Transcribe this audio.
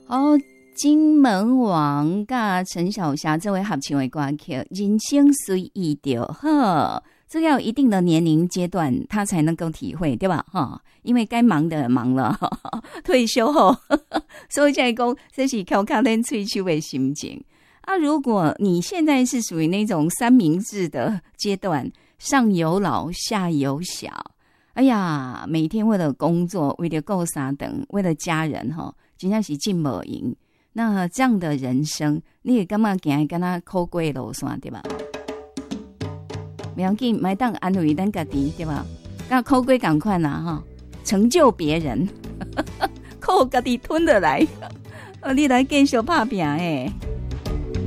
哦，金门王甲陈小霞这位合唱的歌曲《人生随意就好》，这要有一定的年龄阶段，他才能够体会，对吧？哈，因为该忙的忙了，退休后，所以才讲这是靠靠咱退休的心情啊。如果你现在是属于那种三明治的阶段，上有老下有小，哎呀，每天为了工作，为了顾三顿，为了家人哈，真正是进无赢。那这样的人生，你也感觉行跟他苦过路线，对吧？不要紧，莫当安慰咱家己，对吧？跟苦过同款啦哈，成就别人，靠家己吞得来，你来继续打拼诶。